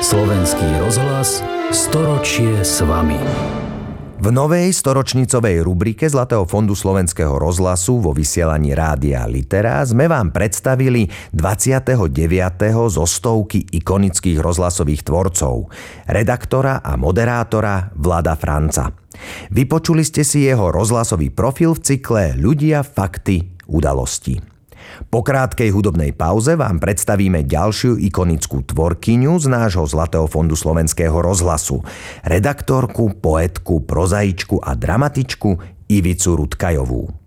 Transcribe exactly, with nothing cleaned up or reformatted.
Slovenský rozhlas storočie s vami. V novej storočnicovej rubrike Zlatého fondu Slovenského rozhlasu vo vysielaní Rádia Litera sme vám predstavili dvadsiateho deviateho zo stovky ikonických rozhlasových tvorcov, redaktora a moderátora Vlada Franca. Vypočuli ste si jeho rozhlasový profil v cykle Ľudia, fakty, udalosti. Po krátkej hudobnej pauze vám predstavíme ďalšiu ikonickú tvorkyňu z nášho Zlatého fondu Slovenského rozhlasu, redaktorku, poetku, prozaičku a dramatičku Ivicu Rutkajovú.